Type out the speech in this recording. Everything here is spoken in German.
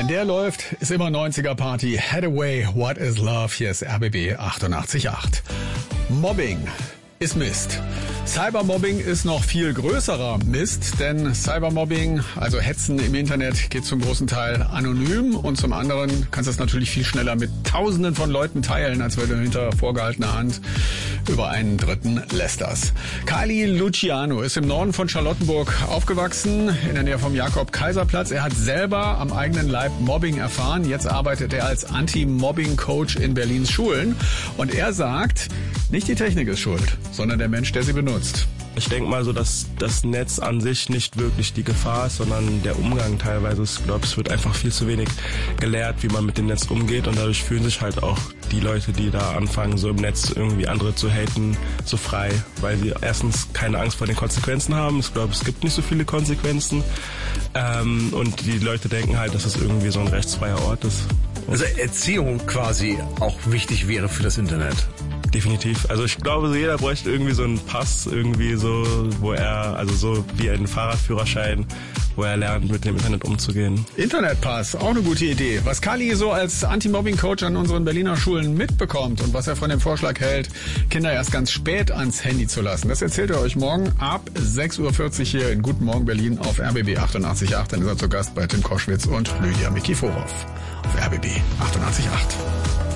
Wenn der läuft, ist immer 90er Party. Hathaway, What is Love? Hier ist RBB 88.8. Mobbing ist Mist. Cybermobbing ist noch viel größerer Mist, denn Cybermobbing, also Hetzen im Internet, geht zum großen Teil anonym und zum anderen kannst du es natürlich viel schneller mit Tausenden von Leuten teilen, als wenn du hinter vorgehaltener Hand über einen Dritten lästerst. Kali Luciano ist im Norden von Charlottenburg aufgewachsen, in der Nähe vom Jakob-Kaiser-Platz. Er hat selber am eigenen Leib Mobbing erfahren. Jetzt arbeitet er als Anti-Mobbing-Coach in Berlins Schulen und er sagt, nicht die Technik ist schuld, sondern der Mensch, der sie benutzt. Ich denke mal so, dass das Netz an sich nicht wirklich die Gefahr ist, sondern der Umgang teilweise. Ich glaube, es wird einfach viel zu wenig gelehrt, wie man mit dem Netz umgeht und dadurch fühlen sich halt auch die Leute, die da anfangen, so im Netz irgendwie andere zu haten, so frei, weil sie erstens keine Angst vor den Konsequenzen haben. Ich glaube, es gibt nicht so viele Konsequenzen und die Leute denken halt, dass es irgendwie so ein rechtsfreier Ort ist. Also Erziehung quasi auch wichtig wäre für das Internet. Definitiv. Also ich glaube, jeder bräuchte irgendwie so einen Pass, irgendwie so, wo er, also so wie einen Fahrradführerschein, wo er lernt, mit dem Internet umzugehen. Internetpass, auch eine gute Idee. Was Kali so als Anti-Mobbing-Coach an unseren Berliner Schulen mitbekommt und was er von dem Vorschlag hält, Kinder erst ganz spät ans Handy zu lassen, das erzählt er euch morgen ab 6.40 Uhr hier in Guten Morgen Berlin auf RBB 88.8. Dann ist er zu Gast bei Tim Koschwitz und Lydia Mikiforov auf RBB 88.8.